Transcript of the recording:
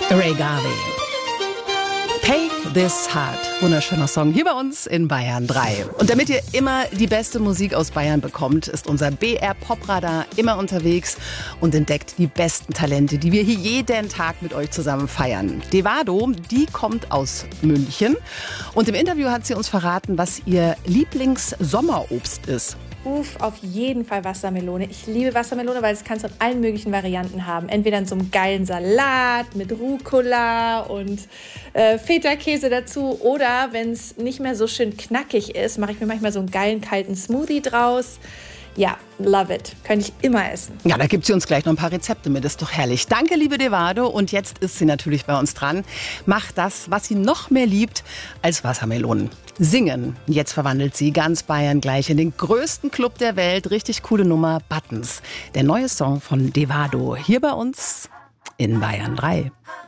Ray Garvey. Take This Heart. Wunderschöner Song hier bei uns in Bayern 3. Und damit ihr immer die beste Musik aus Bayern bekommt, ist unser BR Popradar immer unterwegs und entdeckt die besten Talente, die wir hier jeden Tag mit euch zusammen feiern. Devado, die kommt aus München und im Interview hat sie uns verraten, was ihr Lieblings-Sommerobst ist. Auf jeden Fall Wassermelone. Ich liebe Wassermelone, weil es kannst du in allen möglichen Varianten haben. Entweder in so einem geilen Salat mit Rucola und Feta-Käse dazu. Oder wenn es nicht mehr so schön knackig ist, mache ich mir manchmal so einen geilen kalten Smoothie draus. Ja, love it. Könnte ich immer essen. Ja, da gibt sie uns gleich noch ein paar Rezepte mit. Ist doch herrlich. Danke, liebe Devado. Und jetzt ist sie natürlich bei uns dran. Macht das, was sie noch mehr liebt als Wassermelonen. Singen. Jetzt verwandelt sie ganz Bayern gleich in den größten Club der Welt. Richtig coole Nummer, Buttons. Der neue Song von Devado. Hier bei uns in Bayern 3.